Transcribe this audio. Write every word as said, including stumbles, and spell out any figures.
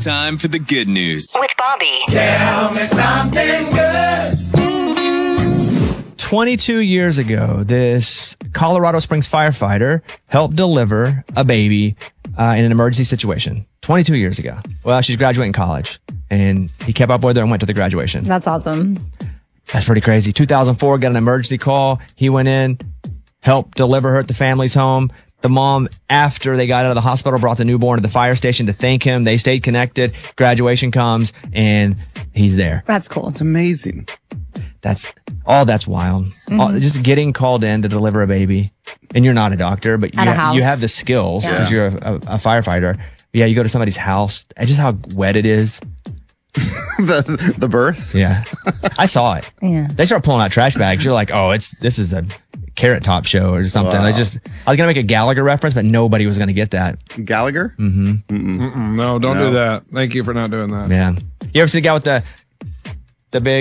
time for the good news with Bobby. Tell me something good. twenty-two years ago, this Colorado Springs firefighter helped deliver a baby uh, in an emergency situation. twenty-two years ago. Well, she's graduating college, and he kept up with her and went to the graduation. That's awesome. That's pretty crazy. two thousand four, got an emergency call. He went in, helped deliver her at the family's home. The mom, after they got out of the hospital, brought the newborn to the fire station to thank him. They stayed connected. Graduation comes, and he's there. That's cool. It's amazing. That's all. That's wild. Mm-hmm. All, just getting called in to deliver a baby, and you're not a doctor, but you, At a ha- house. you have the skills because Yeah. you're a, a, a firefighter. Yeah, you go to somebody's house. And just how wet it is. the the birth. Yeah, I saw it. Yeah. They start pulling out trash bags. You're like, oh, it's this is a Carrot Top show or something. Wow. I just I was gonna make a Gallagher reference, but nobody was gonna get that. Gallagher. Mm-mm, no, don't No. do that. Thank you for not doing that. Yeah. You ever see the guy with the the big